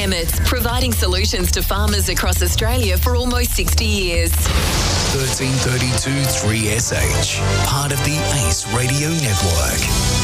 Emmets, providing solutions to farmers across Australia for almost 60 years. 1332 3SH, part of the ACE Radio Network.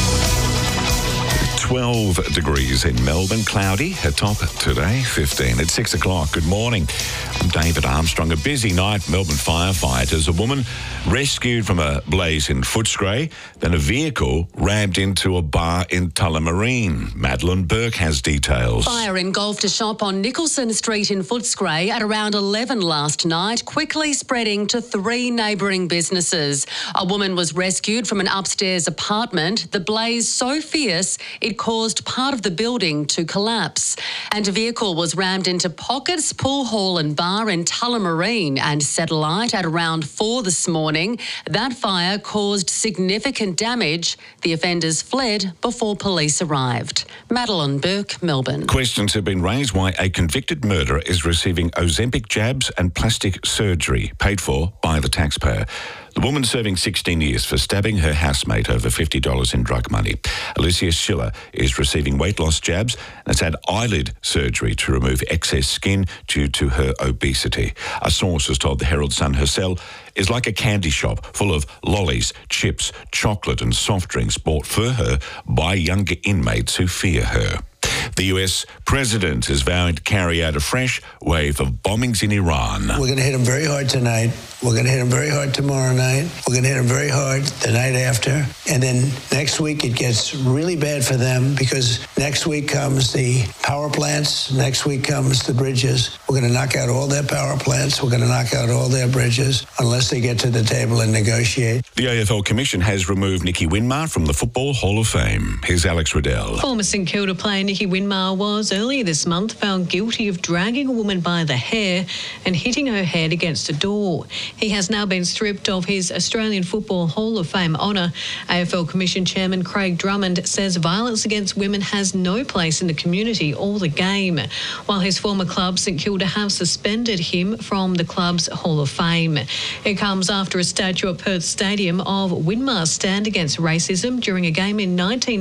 12 degrees in Melbourne, cloudy, a top today, 15 at 6 o'clock. Good morning. I'm David Armstrong. A busy night, Melbourne firefighters. A woman rescued from a blaze in Footscray, then a vehicle rammed into a bar in Tullamarine. Madeline Burke has details. Fire engulfed a shop on Nicholson Street in Footscray at around 11 last night, quickly spreading to 3 neighbouring businesses. A woman was rescued from an upstairs apartment. The blaze so fierce it caused part of the building to collapse. And a vehicle was rammed into Pockets Pool Hall and Bar in Tullamarine and set alight at around 4 this morning. That fire caused significant damage. The offenders fled before police arrived. Madeline Burke, Melbourne. Questions have been raised why a convicted murderer is receiving Ozempic jabs and plastic surgery paid for by the taxpayer. The woman serving 16 years for stabbing her housemate over $50 in drug money. Alicia Schiller is receiving weight loss jabs and has had eyelid surgery to remove excess skin due to her obesity. A source has told the Herald Sun her cell is like a candy shop full of lollies, chips, chocolate and soft drinks bought for her by younger inmates who fear her. The US president is vowing to carry out a fresh wave of bombings in Iran. We're going to hit them very hard tonight. We're going to hit them very hard tomorrow night. We're going to hit them very hard the night after. And then next week it gets really bad for them because next week comes the power plants. Next week comes the bridges. We're going to knock out all their power plants. We're going to knock out all their bridges unless they get to the table and negotiate. The AFL Commission has removed Nicky Winmar from the Football Hall of Fame. Here's Alex Riddell. Former St Kilda player Nicky Winmar was earlier this month found guilty of dragging a woman by the hair and hitting her head against a door. He has now been stripped of his Australian Football Hall of Fame honour. AFL Commission Chairman Craig Drummond says violence against women has no place in the community or the game, while his former club St Kilda have suspended him from the club's Hall of Fame. It comes after a statue at Perth Stadium of Winmar's stand against racism during a game in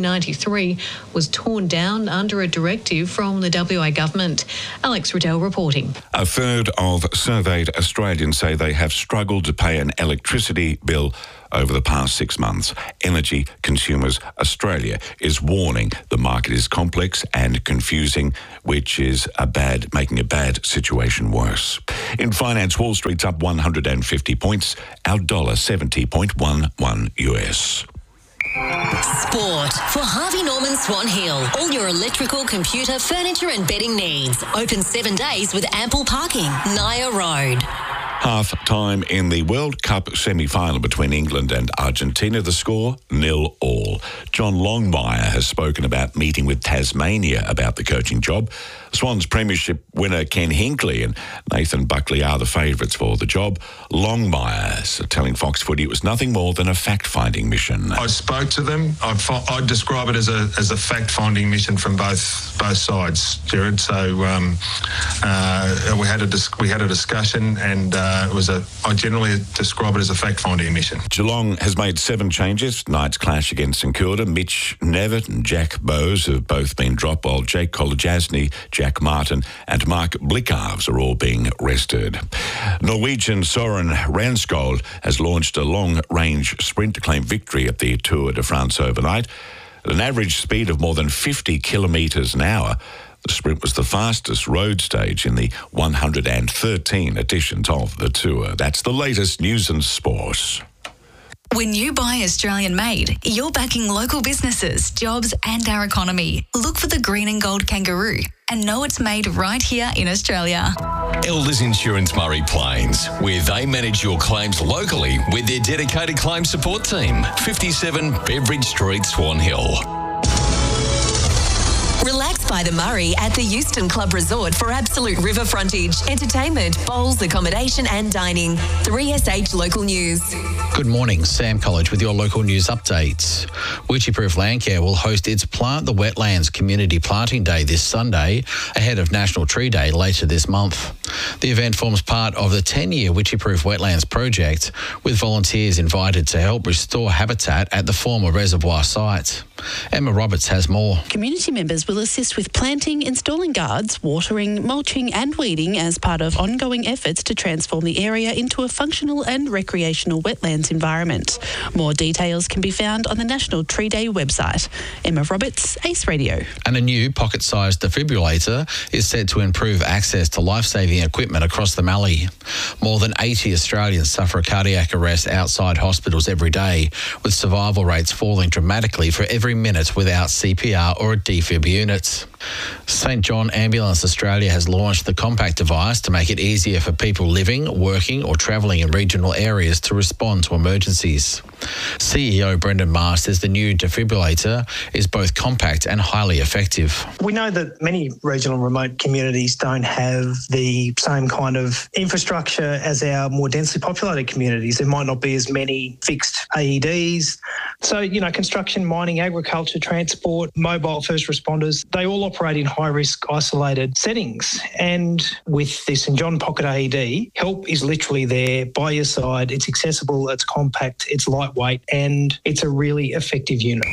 1993 was torn down under a directive from the WA government. Alex Riddell reporting. A third of surveyed Australians say they have struggled to pay an electricity bill over the past 6 months. Energy Consumers Australia is warning the market is complex and confusing, which is making a bad situation worse. In finance, Wall Street's up 150 points, our dollar 70.11 US. Sport for Harvey Norman Swan Hill. All your electrical, computer, furniture and bedding needs. Open 7 days with ample parking. Naya Road. Half-time in the World Cup semi-final between England and Argentina. The score, 0-0. John Longmire has spoken about meeting with Tasmania about the coaching job. Swans premiership winner Ken Hinkley and Nathan Buckley are the favourites for the job. Longmire telling Fox Footy it was nothing more than a fact-finding mission. I spoke to them. I'd describe it as a fact-finding mission from both sides, Jared. So we had a discussion, and I generally describe it as a fact-finding mission. Geelong has made 7 changes. Tonight's clash against St Kilda. Mitch Nevitt and Jack Bowes have both been dropped, while Jake Kolodjasny, Jack Martin and Mark Blickarves are all being rested. Norwegian Soren Ranskold has launched a long-range sprint to claim victory at the Tour de France overnight. At an average speed of more than 50 kilometres an hour, the sprint was the fastest road stage in the 113 editions of the Tour. That's the latest news and sport. When you buy Australian made, you're backing local businesses, jobs and our economy. Look for the green and gold kangaroo and know it's made right here in Australia. Elders Insurance Murray Plains, where they manage your claims locally with their dedicated claim support team. 57 Beveridge Street, Swan Hill. Relax by the Murray at the Euston Club Resort for absolute river frontage, entertainment, bowls, accommodation and dining. 3SH Local News. Good morning, Sam College with your local news updates. Wycheproof Landcare will host its Plant the Wetlands Community Planting Day this Sunday, ahead of National Tree Day later this month. The event forms part of the 10-year Wycheproof Wetlands project, with volunteers invited to help restore habitat at the former reservoir site. Emma Roberts has more. Community members will will assist with planting, installing guards, watering, mulching and weeding as part of ongoing efforts to transform the area into a functional and recreational wetlands environment. More details can be found on the National Tree Day website. Emma Roberts, Ace Radio. And a new pocket-sized defibrillator is set to improve access to life-saving equipment across the Mallee. More than 80 Australians suffer a cardiac arrest outside hospitals every day, with survival rates falling dramatically for every minute without CPR or a defib unit. St John Ambulance Australia has launched the compact device to make it easier for people living, working or travelling in regional areas to respond to emergencies. CEO Brendan Marr says the new defibrillator is both compact and highly effective. We know that many regional and remote communities don't have the same kind of infrastructure as our more densely populated communities. There might not be as many fixed AEDs. So, construction, mining, agriculture, transport, mobile first responders, they all operate in high-risk, isolated settings. And with the St John Pocket AED, help is literally there by your side. It's accessible, it's compact, it's lightweight, and it's a really effective unit.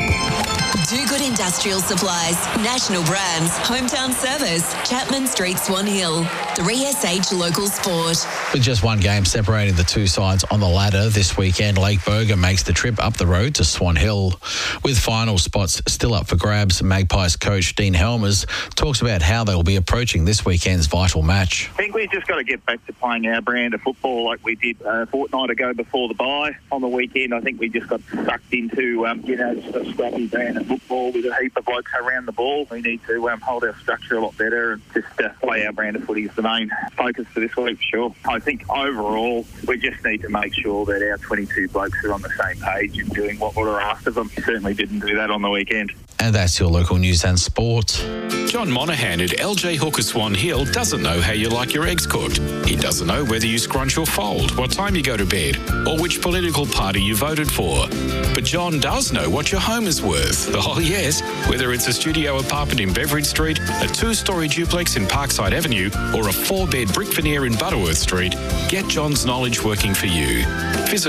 Do Good Industrial Supplies, National Brands, Hometown Service, Chapman Street, Swan Hill, 3SH Local Sport. With just one game separating the two sides on the ladder this weekend, Lake Boga makes the trip up the road to Swan Hill. With final spots still up for grabs, Magpies coach Dean Helmers talks about how they will be approaching this weekend's vital match. I think we've just got to get back to playing our brand of football like we did a fortnight ago before the bye. On the weekend, I think we just got sucked into, just a scrappy brand of football with a heap of blokes around the ball. We need to hold our structure a lot better and just play our brand of footy is the main focus for this week, for sure. I think overall we just need to make sure that our 22 blokes are on the same page and doing what we're asked of them. Certainly didn't do that on the weekend. And that's your local news and sport. John Monaghan at LJ Hooker Swan Hill doesn't know how you like your eggs cooked. He doesn't know whether you scrunch or fold, what time you go to bed, or which political party you voted for. But John does know what your home is worth. Oh yes, whether it's a studio apartment in Beveridge Street, a 2-storey duplex in Parkside Avenue, or a 4-bed brick veneer in Butterworth Street, get John's knowledge working for you. Visit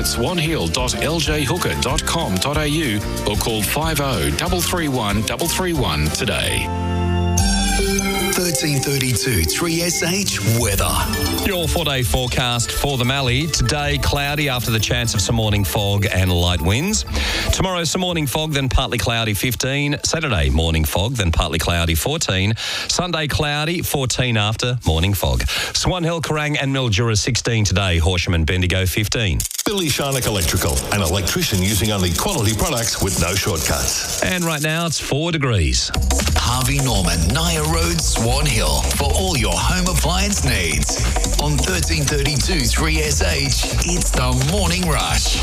swanhill.ljhooker.com.au or call 50 331 today. 1332 3SH weather. Your 4-day forecast for the Mallee. Today, cloudy after the chance of some morning fog and light winds. Tomorrow, some morning fog, then partly cloudy, 15. Saturday, morning fog, then partly cloudy, 14. Sunday, cloudy, 14 after morning fog. Swan Hill, Kerrang and Mildura, 16 today. Horsham and Bendigo, 15. Billy Sharnock Electrical, an electrician using only quality products with no shortcuts. And right now, it's 4 degrees. Harvey Norman, Naya Road, Swan Hill, for all your home appliance needs. On 1332 3SH, it's the Morning Rush.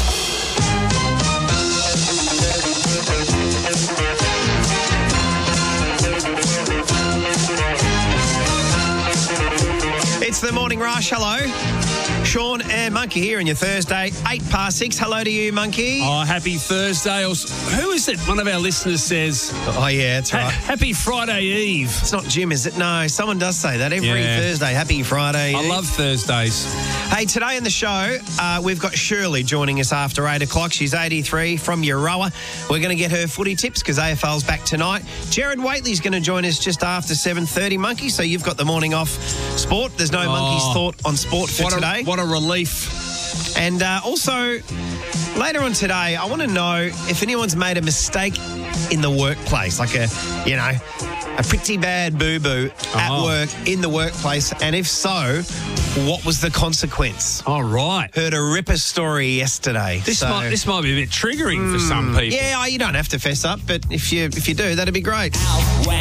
It's the Morning Rush. Hello. Sean and Monkey here on your Thursday, 6:08. Hello to you, Monkey. Oh, happy Thursday. Who is it? One of our listeners says. Oh, yeah, that's right. Happy Friday Eve. It's not Jim, is it? No, someone does say that every Thursday. Happy Friday Eve. I love Thursdays. Hey, today in the show, we've got Shirley joining us after 8 o'clock. She's 83 from Euroa. We're going to get her footy tips because AFL's back tonight. Jared Waitley's going to join us just after 7:30, Monkey. So you've got the morning off sport. There's no Monkey's thought on sport for today. What a relief. And also, later on today, I want to know if anyone's made a mistake in the workplace, like a pretty bad boo-boo at work, in the workplace. And if so, what was the consequence? All right. Heard a ripper story yesterday. This might be a bit triggering for some people. Yeah, you don't have to fess up, but if you do, that'd be great.